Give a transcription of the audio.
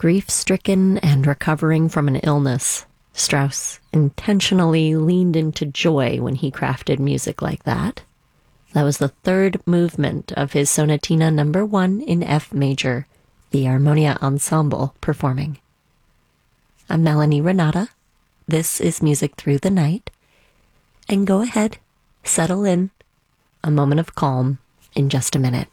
Grief-stricken and recovering from an illness, Strauss intentionally leaned into joy when he crafted music like that. That was the third movement of his Sonatina No. 1 in F major, the Armonia Ensemble performing. I'm Melanie Renata. This is Music Through the Night. And go ahead, settle in. A moment of calm in just a minute.